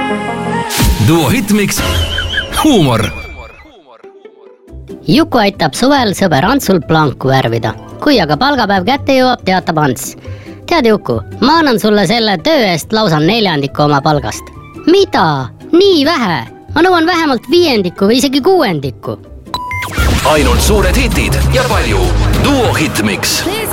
Duo Hitmix huumor. Juku aitab suvel sõber Antsul planku värvida. Kui aga palgapäev kätte jõuab, teatab Ants. Tead Juku, ma annan sulle selle töö eest lausa 4% oma palgast. Mida? Nii vähe? Ma nõuan vähemalt 5% või isegi 6%. Ainult suured hitid ja palju Duo Hitmix.